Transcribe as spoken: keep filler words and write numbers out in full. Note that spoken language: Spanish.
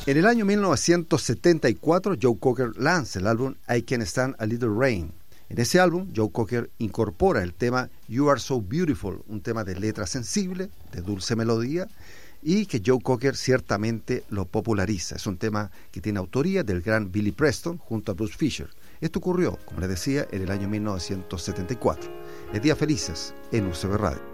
En el año mil novecientos setenta y cuatro, Joe Cocker lanza el álbum I Can Stand a Little Rain. En ese álbum, Joe Cocker incorpora el tema You Are So Beautiful, un tema de letra sensible, de dulce melodía, y que Joe Cocker ciertamente lo populariza. Es un tema que tiene autoría del gran Billy Preston junto a Bruce Fisher. Esto ocurrió, como les decía, en el año mil novecientos setenta y cuatro. Es Días Felices en U C B Radio.